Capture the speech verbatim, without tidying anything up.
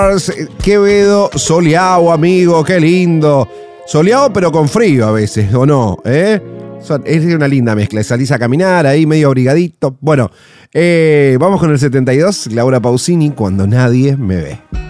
Quevedo, soleado, amigo, qué lindo. Soleado, pero con frío a veces, ¿o no? ¿Eh? Es una linda mezcla. Salís a caminar ahí medio abrigadito. Bueno, eh, vamos con el setenta y dos, Laura Pausini, Cuando nadie me ve.